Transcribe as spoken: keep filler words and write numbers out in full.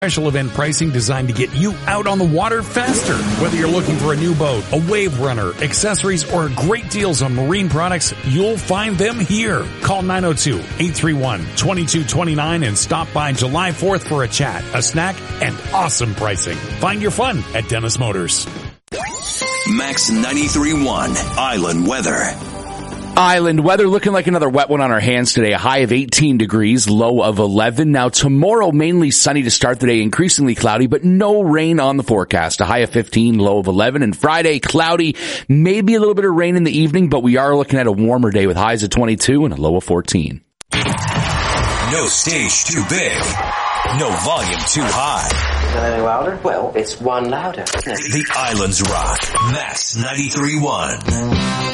Special event pricing designed to get you out on the water faster. Whether you're looking for a new boat, a wave runner, accessories, or great deals on marine products, you'll find them here. Call nine oh two, eight three one, two two two nine and stop by July fourth for a chat, a snack, and awesome pricing. Find your fun at Dennis Motors. Max ninety-three point one Island Weather. Island weather looking like another wet one on our hands today. A high of eighteen degrees, low of eleven. Now tomorrow, mainly sunny to start the day, increasingly cloudy, but no rain on the forecast. A high of fifteen, low of eleven. And Friday, cloudy, maybe a little bit of rain in the evening, but we are looking at a warmer day with highs of twenty-two and a low of fourteen. No stage too big. No volume too high. Is that any louder? Well, it's one louder. The Islands rock. Max ninety-three point one.